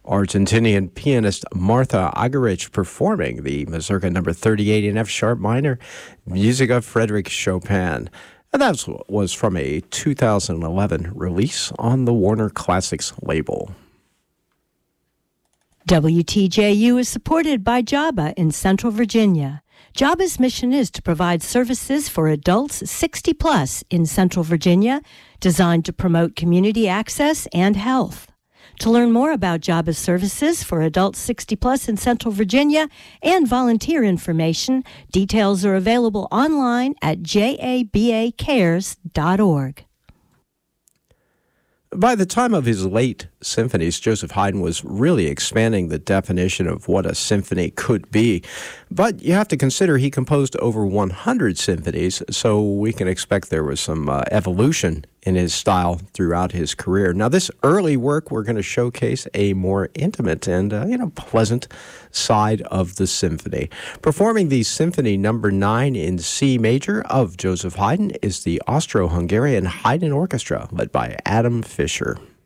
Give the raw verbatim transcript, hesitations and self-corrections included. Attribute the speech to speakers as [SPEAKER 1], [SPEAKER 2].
[SPEAKER 1] Argentinian pianist Martha Argerich performing the Mazurka number thirty-eight in F sharp minor, music of Frédéric Chopin. And that was from a two thousand eleven release on the Warner Classics label.
[SPEAKER 2] W T J U is supported by JABA in Central Virginia. JABA's mission is to provide services for adults sixty plus in Central Virginia, designed to promote community access and health. To learn more about JABA's services for adults sixty plus in Central Virginia and volunteer information, details are available online at jaba cares dot org.
[SPEAKER 1] By the time of his late symphonies, Joseph Haydn was really expanding the definition of what a symphony could be. But you have to consider he composed over one hundred symphonies, so we can expect there was some uh, evolution in his style throughout his career. Now, this early work, we're going to showcase a more intimate and, uh, you know, pleasant side of the symphony. Performing the Symphony Number nine in C major of Joseph Haydn is the Austro-Hungarian Haydn Orchestra, led by Adam Fischer.